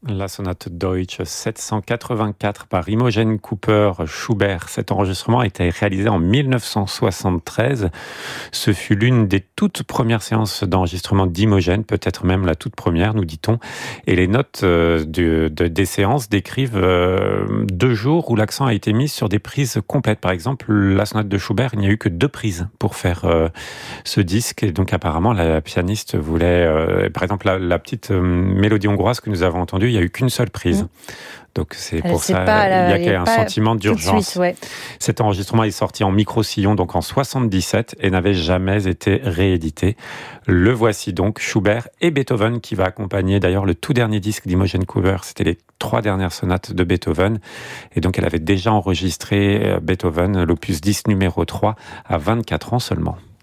La sonate Deutsch 784 par Imogen Cooper Schubert. Cet enregistrement a été réalisé en 1973. Ce fut l'une des toutes premières séances d'enregistrement d'Imogen, peut-être même la toute première, nous dit-on. Et les notes des séances décrivent 2 jours où l'accent a été mis sur des prises complètes. Par exemple, la sonate de Schubert, il n'y a eu que 2 prises pour faire ce disque. Et donc apparemment, la pianiste voulait, par exemple, la petite mélodie hongroise que nous avons entendue, il n'y a eu qu'une seule prise. Donc c'est pour ça il y a un sentiment d'urgence. Suite, ouais. Cet enregistrement est sorti en micro-sillon donc en 77 et n'avait jamais été réédité. Le voici donc, Schubert et Beethoven, qui va accompagner d'ailleurs le tout dernier disque d'Imogen Cooper. C'était les 3 dernières sonates de Beethoven. Et donc elle avait déjà enregistré Beethoven, l'opus 10 numéro 3, à 24 ans seulement.